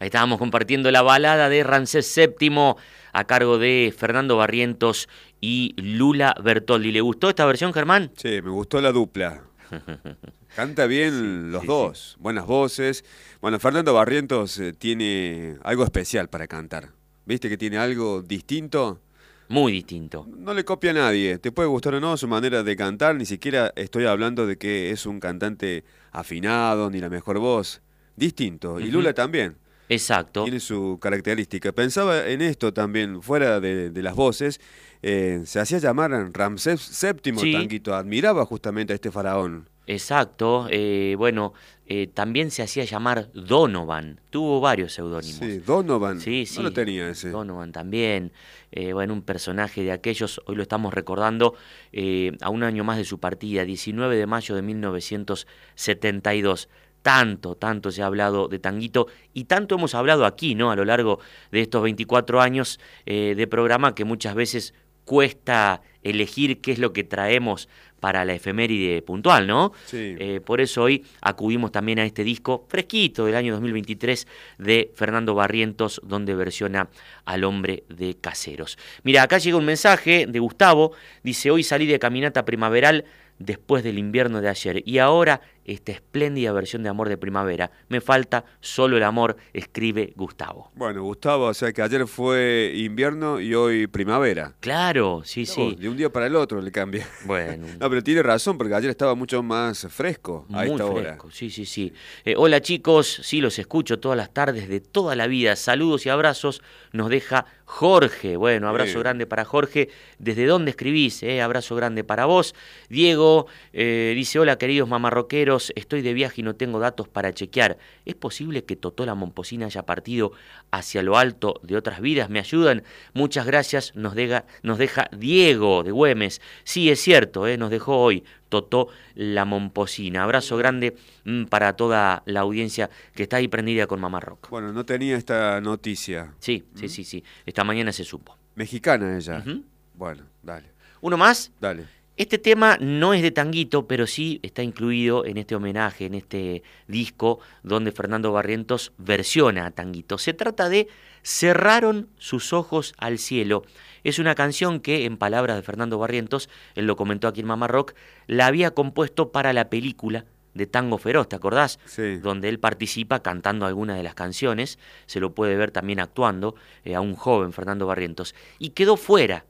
Ahí estábamos compartiendo la balada de Ramsés VII a cargo de Fernando Barrientos y Lula Bertoldi. ¿Le gustó esta versión, Germán? Sí, me gustó la dupla. Canta bien los dos, buenas voces. Bueno, Fernando Barrientos tiene algo especial para cantar. ¿Viste que tiene algo distinto? Muy distinto. No le copia a nadie. Te puede gustar o no su manera de cantar. Ni siquiera estoy hablando de que es un cantante afinado ni la mejor voz. Distinto. Y Lula también. Exacto. Tiene su característica. Pensaba en esto también, fuera de las voces. Se hacía llamar Ramsés VII, Sí. Tanguito. Admiraba justamente a este faraón. Exacto. También se hacía llamar Donovan. Tuvo varios seudónimos. Sí, Donovan. Sí, No lo tenía ese. Donovan también. Un personaje de aquellos, hoy lo estamos recordando, a un año más de su partida, 19 de mayo de 1972. Tanto se ha hablado de Tanguito y tanto hemos hablado aquí, ¿no? A lo largo de estos 24 años de programa, que muchas veces cuesta elegir qué es lo que traemos para la efeméride puntual, ¿no? Sí. Por eso hoy acudimos también a este disco fresquito del año 2023 de Fernando Barrientos, donde versiona al hombre de Caseros. Mira, acá llega un mensaje de Gustavo, dice: hoy salí de caminata primaveral después del invierno de ayer y ahora esta espléndida versión de Amor de Primavera. Me falta solo el amor, escribe Gustavo. Bueno, Gustavo, o sea que ayer fue invierno y hoy primavera. Claro, sí, No, sí. de un día para el otro le cambia. Bueno. No, pero tiene razón, porque ayer estaba mucho más fresco a Muy esta fresco, hora. sí. Hola chicos, sí, los escucho todas las tardes de toda la vida. Saludos y abrazos nos deja Jorge. Bueno, abrazo grande para Jorge. ¿Desde dónde escribís? Abrazo grande para vos. Diego dice: hola queridos mamarroqueros, estoy de viaje y no tengo datos para chequear. ¿Es posible que Totó la Momposina haya partido hacia lo alto de otras vidas? ¿Me ayudan? Muchas gracias, nos deja Diego de Güemes. Sí, es cierto, nos dejó hoy Totó la Momposina. Abrazo grande para toda la audiencia que está ahí prendida con Mamá Rock. Bueno, no tenía esta noticia. Sí. Esta mañana se supo. Mexicana ella. Ujú. Bueno, dale. ¿Uno más? Dale. Este tema no es de Tanguito, pero sí está incluido en este homenaje, en este disco donde Fernando Barrientos versiona a Tanguito. Se trata de Cerraron sus ojos al cielo. Es una canción que, en palabras de Fernando Barrientos, él lo comentó aquí en Mamá Rock, la había compuesto para la película de Tango Feroz, ¿te acordás? Sí. Donde él participa cantando algunas de las canciones, se lo puede ver también actuando a un joven Fernando Barrientos, y quedó fuera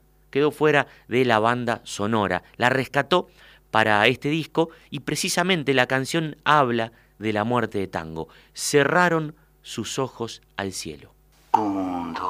de la banda sonora. La rescató para este disco y precisamente la canción habla de la muerte de Tango. Cerraron sus ojos al cielo. Un mundo